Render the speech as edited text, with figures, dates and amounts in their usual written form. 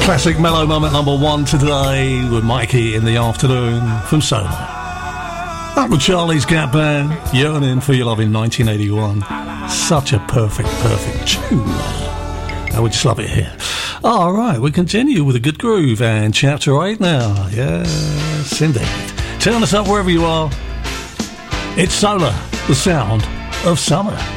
Classic mellow moment number one today with Mikey in the afternoon from Solar. That with Charlie's Gap Band, Yearning for Your Love in 1981. Such a perfect tune. I would just love it here. All right, we continue with a good groove and chapter 8 now. Yes, indeed. Turn us up wherever you are. It's Solar, the sound of summer.